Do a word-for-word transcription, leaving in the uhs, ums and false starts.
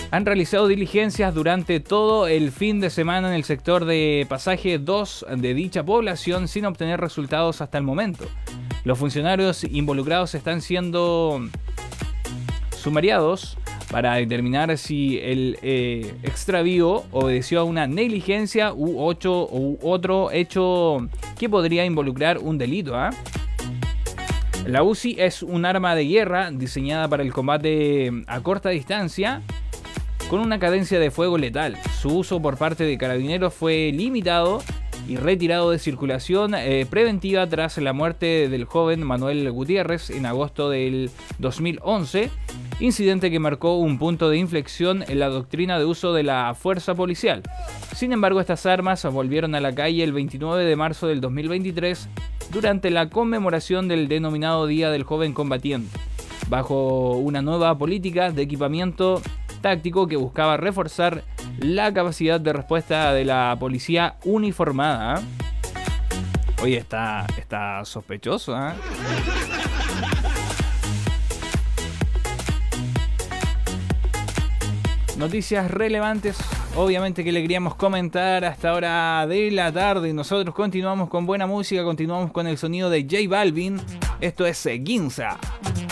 Han realizado diligencias durante todo el fin de semana en el sector de pasaje dos de dicha población sin obtener resultados hasta el momento. Los funcionarios involucrados están siendo sumariados para determinar si el eh, extravío obedeció a una negligencia u, ocho, u otro hecho que podría involucrar un delito. ¿eh? La U C I es un arma de guerra diseñada para el combate a corta distancia con una cadencia de fuego letal. Su uso por parte de carabineros fue limitado y retirado de circulación eh, preventiva tras la muerte del joven Manuel Gutiérrez en agosto del dos mil once, incidente que marcó un punto de inflexión en la doctrina de uso de la fuerza policial. Sin embargo, estas armas volvieron a la calle el veintinueve de marzo del dos mil veintitrés durante la conmemoración del denominado Día del Joven Combatiente, bajo una nueva política de equipamiento táctico que buscaba reforzar la capacidad de respuesta de la policía uniformada. Oye, está, está sospechoso, ¿eh? Noticias relevantes, obviamente, que le queríamos comentar hasta esta hora de la tarde. Nosotros continuamos con buena música, continuamos con el sonido de J Balvin. Esto es Ginza.